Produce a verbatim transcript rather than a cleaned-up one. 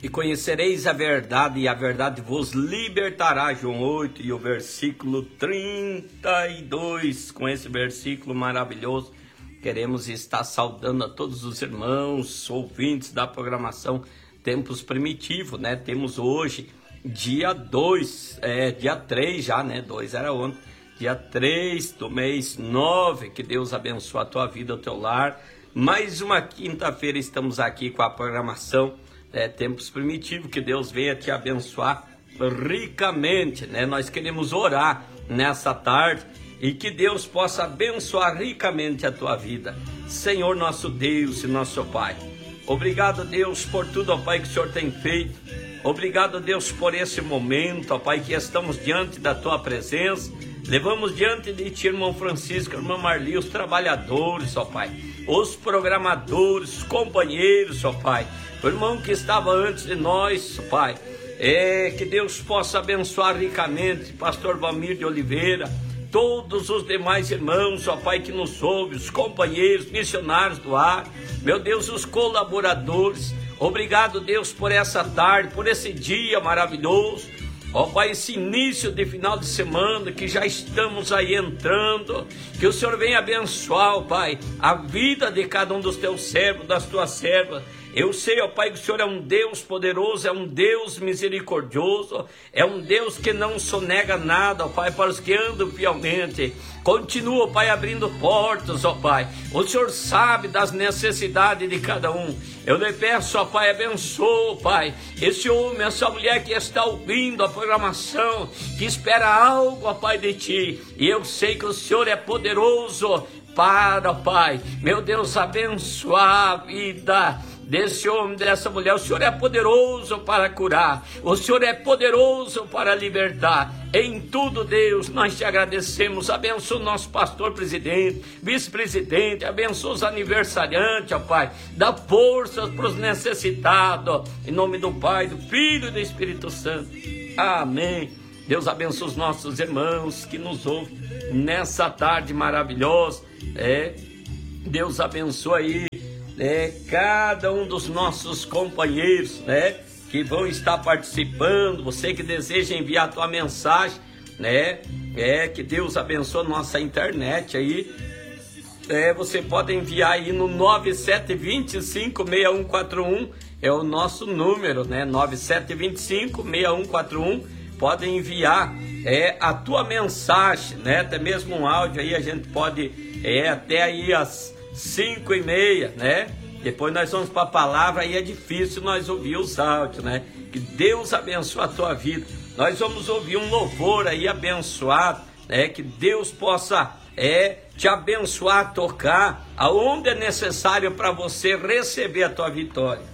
e conhecereis a verdade, e a verdade vos libertará, João oito, e o versículo trinta e dois, com esse versículo maravilhoso, queremos estar saudando a todos os irmãos, ouvintes da programação Tempos Primitivos, né? Temos hoje, dia dois, é, dia três já, né? dois era ontem, dia três do mês nove, que Deus abençoe a tua vida, o teu lar. Mais uma quinta-feira estamos aqui com a programação É, Tempos Primitivos, que Deus venha te abençoar ricamente, né? Nós queremos orar nessa tarde e que Deus possa abençoar ricamente a tua vida. Senhor nosso Deus e nosso Pai, obrigado, Deus, por tudo, ó Pai, que o Senhor tem feito. Obrigado, Deus, por esse momento, ó Pai, que estamos diante da tua presença. Levamos diante de ti, irmão Francisco, irmã Marli, os trabalhadores, ó Pai, os programadores, os companheiros, ó Pai, o irmão que estava antes de nós, Pai, é, que Deus possa abençoar ricamente, pastor Valmir de Oliveira, todos os demais irmãos, ó Pai, que nos ouvem, os companheiros, missionários do ar, meu Deus, os colaboradores. Obrigado, Deus, por essa tarde, por esse dia maravilhoso. Ó Pai, esse início de final de semana, que já estamos aí entrando, que o Senhor venha abençoar, ó Pai, a vida de cada um dos teus servos, das tuas servas. Eu sei, ó Pai, que o Senhor é um Deus poderoso, é um Deus misericordioso, é um Deus que não sonega nada, ó Pai, para os que andam fielmente. Continua, ó Pai, abrindo portas, ó Pai. O Senhor sabe das necessidades de cada um. Eu lhe peço, ó Pai, abençoa, Pai, esse homem, essa mulher que está ouvindo a programação, que espera algo, ó Pai, de Ti. E eu sei que o Senhor é poderoso para, ó Pai, meu Deus, abençoar a vida desse homem, dessa mulher. O Senhor é poderoso para curar, o Senhor é poderoso para libertar. Em tudo, Deus, nós te agradecemos. Abençoa o nosso pastor presidente, vice-presidente, abençoa os aniversariantes, ó Pai, dá forças para os necessitados, em nome do Pai, do Filho e do Espírito Santo, amém. Deus abençoe os nossos irmãos que nos ouvem nessa tarde maravilhosa, é, Deus abençoe aí, é, cada um dos nossos companheiros, né, que vão estar participando. Você que deseja enviar a tua mensagem, né, é, que Deus abençoe nossa internet aí, é, você pode enviar aí no nove sete dois cinco, seis um quatro um, é o nosso número, né, nove sete dois cinco, seis um quatro um, pode enviar é, a tua mensagem, né, até mesmo um áudio aí, a gente pode, é, até aí as cinco e meia, né? Depois nós vamos para a palavra, aí é difícil nós ouvir os áudios, né? Que Deus abençoe a tua vida. Nós vamos ouvir um louvor aí abençoado, né? Que Deus possa é, te abençoar, tocar aonde é necessário para você receber a tua vitória.